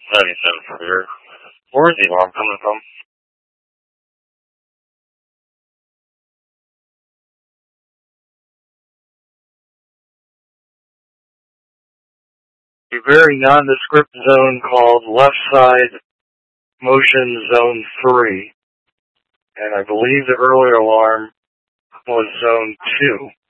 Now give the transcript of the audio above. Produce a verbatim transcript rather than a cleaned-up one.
ninety-seven for here. Where's the alarm coming from? A very nondescript zone called left side motion zone three. And I believe the earlier alarm was zone two.